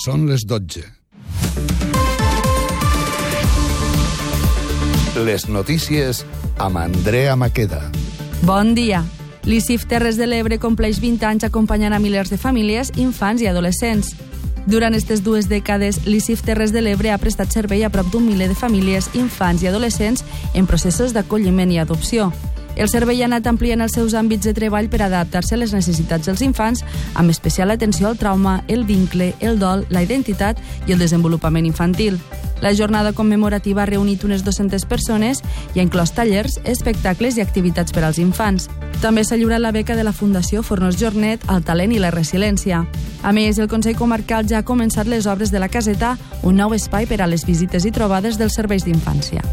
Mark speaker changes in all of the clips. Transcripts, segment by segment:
Speaker 1: Són les 12. Les notícies amb Andrea Maqueda.
Speaker 2: Bon dia. L'ICIF Terres de l'Ebre compleix 20 anys acompanyant a milers de famílies, infants i adolescents. Durant aquestes 2 dècades, l'ICIF Terres de l'Ebre ha prestat servei a prop d'un miler de famílies, infants i adolescents en processos d'acolliment i adopció. El servei ha anat ampliant els seus àmbits de treball per adaptar-se a les necessitats dels infants, amb especial atenció al trauma, el vincle, el dol, la identitat i el desenvolupament infantil. La jornada commemorativa ha reunit unes 200 persones i ha inclòs tallers, espectacles i activitats per als infants. També s'ha lliurat la beca de la Fundació Fornos Jornet al talent i la resiliència. A més, el Consell Comarcal ja ha començat les obres de la Caseta, un nou espai per a les visites i trobades dels serveis d'infància.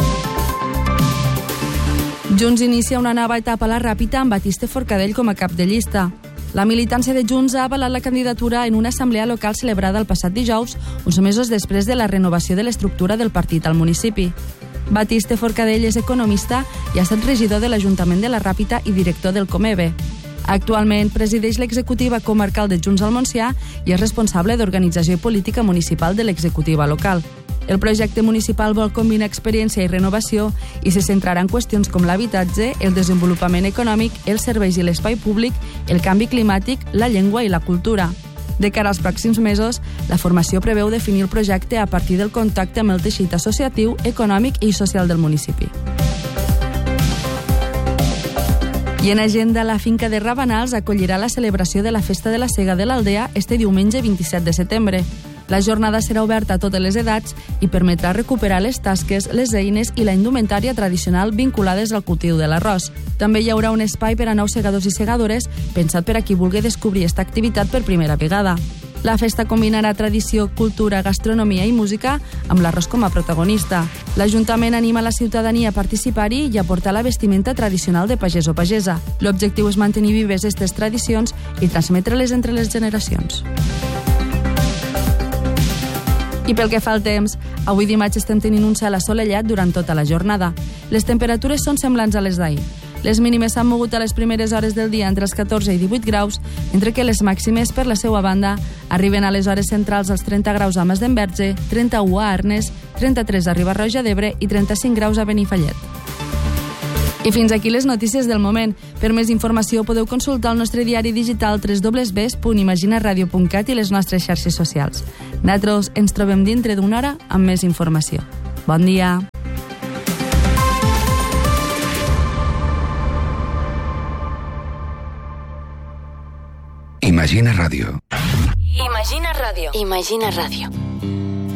Speaker 2: Junts inicia una nova etapa a la Ràpita amb Batiste Forcadell com a cap de llista. La militància de Junts ha avalat la candidatura en una assemblea local celebrada el passat dijous, uns mesos després de la renovació de l'estructura del partit al municipi. Batiste Forcadell és economista i ha estat regidor de l'Ajuntament de la Ràpita i director del Comebe. Actualment presideix l'executiva comarcal de Junts al Montsià i és responsable d'organització i política municipal de l'executiva local. El projecte municipal vol combinar experiència i renovació i se centrarà en qüestions com l'habitatge, el desenvolupament econòmic, els serveis i l'espai públic, el canvi climàtic, la llengua i la cultura. De cara als pròxims mesos, la formació preveu definir el projecte a partir del contacte amb el teixit associatiu, econòmic i social del municipi. I en agenda, la finca de Rabanals acollirà la celebració de la Festa de la Sega de l'Aldea este diumenge 27 de setembre. La jornada serà oberta a totes les edats i permetrà recuperar les tasques, les eines i la indumentària tradicional vinculades al cultiu de l'arròs. També hi haurà un espai per a nous segadors i segadores pensat per a qui vulgui descobrir aquesta activitat per primera vegada. La festa combinarà tradició, cultura, gastronomia i música amb l'arròs com a protagonista. L'Ajuntament anima la ciutadania a participar-hi i a portar la vestimenta tradicional de pagès o pagesa. L'objectiu és mantenir vives aquestes tradicions i transmetre-les entre les generacions. I pel que fa al temps, avui dimarts estem tenint un cel assolellat durant tota la jornada. Les temperatures són semblants a les d'ahir. Les mínimes s'han mogut a les primeres hores del dia entre els 14 i 18 graus, mentre que les màximes, per la seva banda, arriben a les hores centrals als 30 graus a Masdenverge, 31 a Arnes, 33 a Riba-roja d'Ebre i 35 graus a Benifallet. I fins aquí les notícies del moment. Per més informació podeu consultar el nostre diari digital www.imaginaradio.cat i les nostres xarxes socials. Nosaltres ens trobem dintre d'una hora amb més informació. Bon dia!
Speaker 1: Imagina Ràdio.
Speaker 3: Imagina Ràdio. Imagina Ràdio.